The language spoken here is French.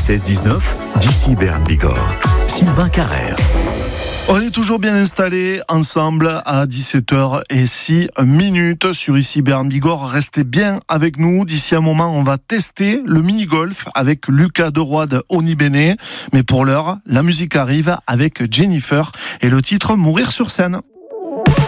16-19, d'ici Berne Bigorre. Sylvain Carrère. On est toujours bien installés ensemble à 17h06 sur ici Berne Bigorre. Restez bien avec nous. D'ici un moment, on va tester le mini-golf avec Lucas Deroy de Onibene. Mais pour l'heure, la musique arrive avec Jennifer et le titre Mourir sur scène.